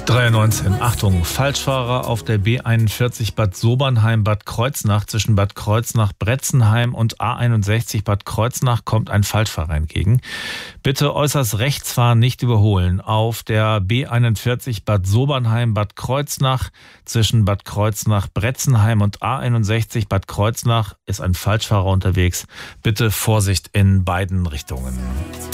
3:19 Uhr. Achtung, Falschfahrer auf der B41 Bad Sobernheim-Bad Kreuznach. Zwischen Bad Kreuznach-Bretzenheim und A61 Bad Kreuznach kommt ein Falschfahrer entgegen. Bitte äußerst rechts fahren, nicht überholen. Auf der B41 Bad Sobernheim-Bad Kreuznach zwischen Bad Kreuznach-Bretzenheim und A61 Bad Kreuznach ist ein Falschfahrer unterwegs. Bitte Vorsicht in beiden Richtungen.